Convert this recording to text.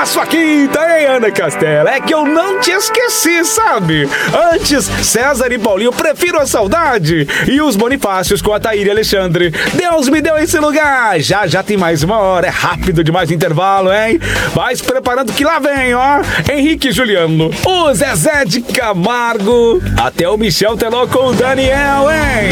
sua quinta, hein, Ana Castela? É que eu não te esqueci, sabe? Antes, César e Paulinho, prefiro a saudade. E os Bonifácios com a Thaíra e Alexandre. Deus me deu esse lugar. Já tem mais uma hora. É rápido demais o intervalo, hein? Vai se preparando que lá vem, ó. Henrique e Juliano. O Zezé de Camargo. Até o Michel Teló com o Daniel, hein?